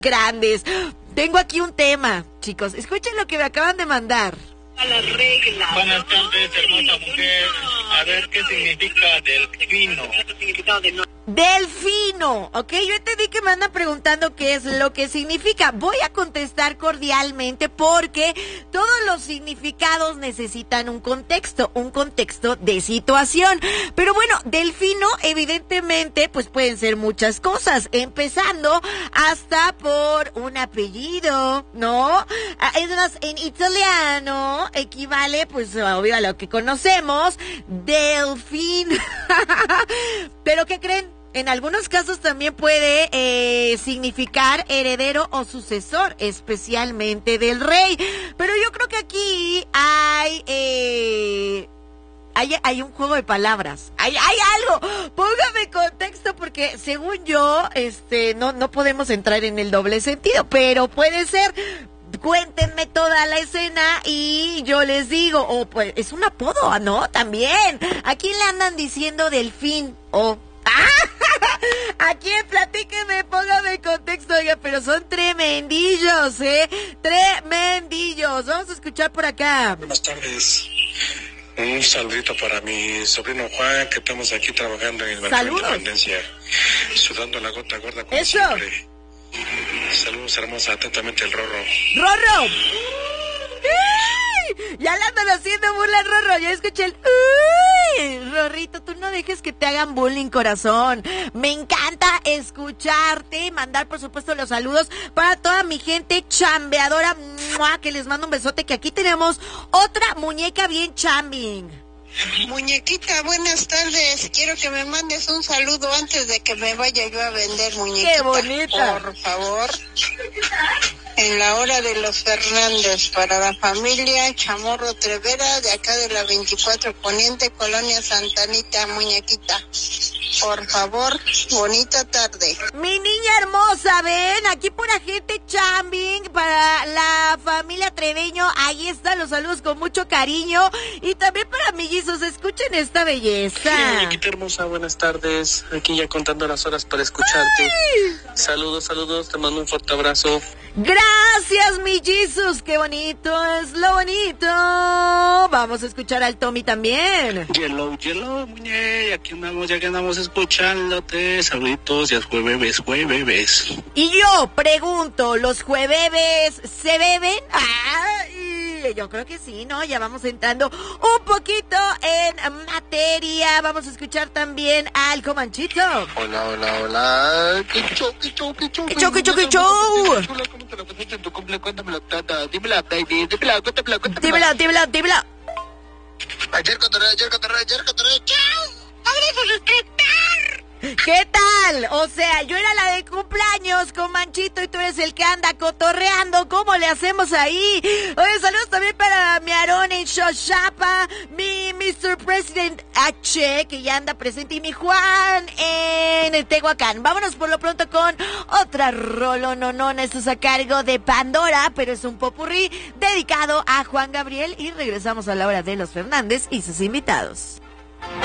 grandes. Tengo aquí un tema, chicos. Escuchen lo que me acaban de mandar. A la regla. Buenas tardes, hermosa mujer. A ver qué significa delfino. Delfino, ok, yo entendí que me andan preguntando qué es lo que significa. Voy a contestar cordialmente porque todos los significados necesitan un contexto de situación. Pero bueno, delfino evidentemente pues pueden ser muchas cosas, empezando hasta por un apellido, ¿no? Es más, en italiano equivale pues obvio a lo que conocemos, delfín. ¿Pero qué creen? En algunos casos también puede significar heredero o sucesor, especialmente del rey. Pero yo creo que aquí hay un juego de palabras. Hay algo. Póngame contexto porque según yo, no podemos entrar en el doble sentido, pero puede ser. Cuéntenme toda la escena y yo les digo, o pues es un apodo, ¿no? También. ¿A quién le andan diciendo delfín? ¿A quién? Platíqueme, póngame en contexto, oiga, pero son tremendillos, tremendillos. Vamos a escuchar por acá. Buenas tardes. Un saludito para mi sobrino Juan, que estamos aquí trabajando en el Mercado de Independencia, sudando la gota gorda como siempre. Saludos, hermosa, atentamente el Rorro. ¡Rorro! ¡Uy! Ya le andan haciendo burla al Rorro, ya escuché el ¡uy! Rorrito, tú no dejes que te hagan bullying, corazón. Me encanta escucharte, mandar por supuesto los saludos para toda mi gente chambeadora, que les mando un besote, que aquí tenemos otra muñeca bien chambing. Muñequita, buenas tardes. Quiero que me mandes un saludo antes de que me vaya yo a vender, muñequita. ¡Qué bonita! Por favor. En la hora de los Fernández, para la familia Chamorro Trevera, de acá de la 24 Poniente, Colonia Santa Anita, muñequita. Por favor, bonita tarde. Mi niña hermosa, ven, aquí pura gente chambing para la familia Treveño. Ahí están los saludos con mucho cariño. Y también para amiguitos, escuchen esta belleza. Muñequita hermosa, buenas tardes. Aquí ya contando las horas para escucharte. ¡Ay! Saludos, te mando un fuerte abrazo. Gracias, mi Jesus, qué bonito es lo bonito. Vamos a escuchar al Tommy también. Yellow, muñe, aquí andamos, ya que andamos escuchándote. Saluditos, ya es jueves. Y yo pregunto, ¿los jueves se beben? Ay, yo creo que sí, ¿no? Ya vamos entrando un poquito en materia. Vamos a escuchar también al Comanchito. Hola. ¿Qué show? ¿Cómo te lo pasaste en tu cumple? Cuéntamelo, tata. Dímela, baby. Dímela. Dímela. Ayer cotorreo. ¡Chao! ¡Vamos a suscriptar! ¿Qué tal? O sea, yo era la de cumpleaños con Manchito y tú eres el que anda cotorreando. ¿Cómo le hacemos ahí? Oye, saludos también para mi Aarón en Xochapa, mi Mr. President H, que ya anda presente, y mi Juan en Tehuacán. Vámonos por lo pronto con otra rolononona. Esto es a cargo de Pandora, pero es un popurrí dedicado a Juan Gabriel y regresamos a la hora de los Fernández y sus invitados.